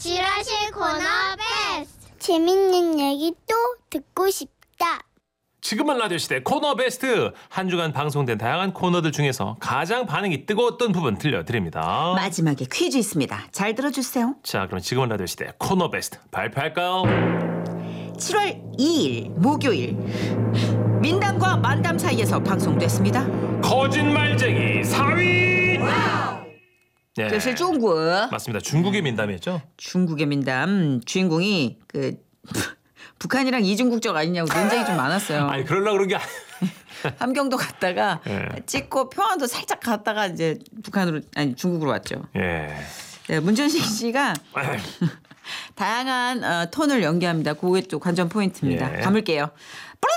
지라시 코너 베스트. 재밌는 얘기 또 듣고 싶다. 지금은 라디오 시대 코너 베스트. 한 주간 방송된 다양한 코너들 중에서 가장 반응이 뜨거웠던 부분 들려드립니다. 마지막에 퀴즈 있습니다. 잘 들어주세요. 자, 그럼 지금은 라디오 시대 코너 베스트 발표할까요? 7월 2일 목요일 민담과 만담 사이에서 방송됐습니다. 거짓말쟁이 4위. 네, 这是中国 맞습니다. 중국의 민담이었죠? 중국의 민담 주인공이 북한이랑 이중국적 아니냐고 논쟁이 좀 많았어요. 아니 그러려고 그런 게 함경도 갔다가 예. 찍고 평안도 살짝 갔다가 이제 중국으로 왔죠. 예. 네, 문전식 씨가 다양한 톤을 연기합니다. 그게 또 관전 포인트입니다. 예. 담을게요.